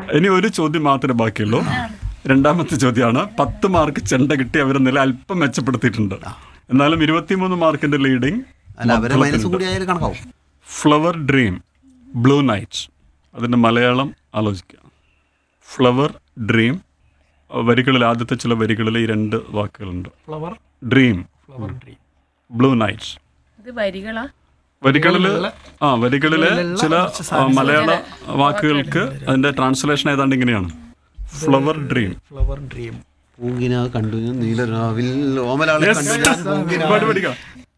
ഇനി ഒരു ചോദ്യം മാത്രമേ ബാക്കിയുള്ളൂ. രണ്ടാമത്തെ ചോദ്യമാണ്. 10 മാർക്ക് ചെണ്ട കിട്ടി അവരെ നില അല്പം മെച്ചപ്പെടുത്തിയിട്ടുണ്ട്. എന്നാലും 23 മാർക്കിന്റെ leading. Flower dream, blue night. അതിന്റെ മലയാളം ആലോചിക്കുക. Flower dream. വരികളിൽ ആദ്യത്തെ ചില വരികളിൽ ഈ 2 വാക്കുകളുണ്ട്. Flower dream, blue night. വരികളിലെ ചില മലയാള വാക്കുകൾക്ക് അതിന്റെ ട്രാൻസ്ലേഷൻ ഏതാണ്ട് ഇങ്ങനെയാണ്. Flower dream. പൂങ്കിന കണ്ടു നീലരാവിൽ ഓമലാളെ കണ്ടു ഞാൻ പൂങ്കിന.